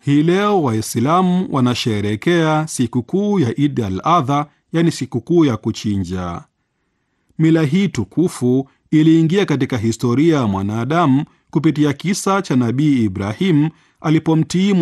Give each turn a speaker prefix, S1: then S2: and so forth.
S1: Hii leo Waislamu wanasherehekea sikukuu ya Eid al-Adha, yani sikukuu ya kuchinja. Mila hii tukufu iliingia katika historia ya mwanadamu kupitia kisa cha Nabii Ibrahim alipomtii